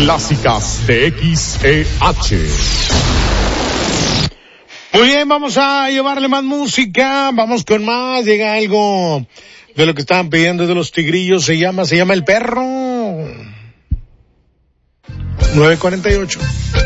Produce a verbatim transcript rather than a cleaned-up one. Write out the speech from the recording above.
clásicas de X E H. Muy bien, vamos a llevarle más música, vamos con más, llega algo de lo que estaban pidiendo de los Tigrillos, se llama, se llama El Perro. nueve cuarenta y ocho.